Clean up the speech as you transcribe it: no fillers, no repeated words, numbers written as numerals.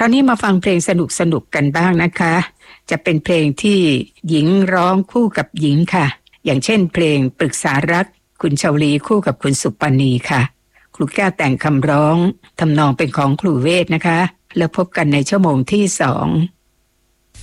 ราวนี้มาฟังเพลงสนุกกันบ้างนะคะจะเป็นเพลงที่หญิงร้องคู่กับหญิงค่ะอย่างเช่นเพลงปรึกษารักคุณชวลีคู่กับคุณสุปณีค่ะครูแก้วแต่งคำร้องทำนองเป็นของครูเวทนะคะแล้วพบกันในชั่วโมงที่2